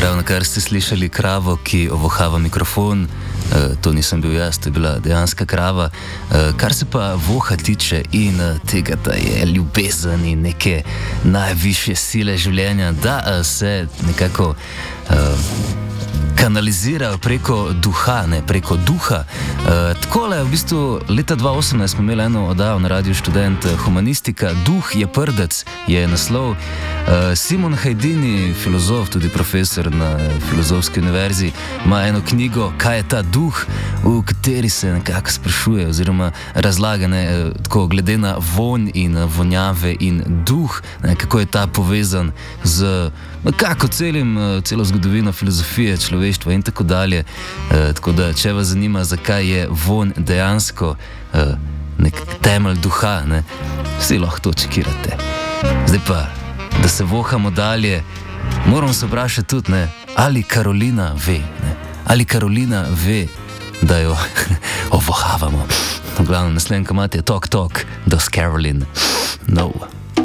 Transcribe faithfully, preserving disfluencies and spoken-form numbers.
Ravno kar ste slišali kravo, ki ovohava mikrofon, e, to nisem bil jaz, to je bila dejanska krava. E, kar se pa voha tiče in tega, da je ljubezen in neke najvišje sile življenja, da se nekako e, kanalizirajo preko duha, ne preko duha. E, takole, v bistvu, leta dva tisoč osemnajst smo imeli eno oddajo na Radiu Študent, Humanistika, duh je prdec, je naslov. E, Simon Hajdini, filozof, tudi profesor na Filozofski univerzi, ima eno knjigo, Kaj je ta duh, v kateri se nekako sprašuje oziroma razlaga, ne, tako glede na vonj in vonjave in duh, ne, kako je ta povezan z nekako celim, celo zgodovino filozofije, človeštva in tako dalje. E, tako da, če vas zanima, zakaj je vonj dejansko e, nek temelj duha, ne, vsi lahko to čekirate. Zdaj pa, da se vohamo dalje, moram se vprašati tudi, ne, ali Karolina ve, ne, ali Karolina ve, da jo ovohavamo. V glavnem, naslednji komat je Tok Tok, dos Caroline. No.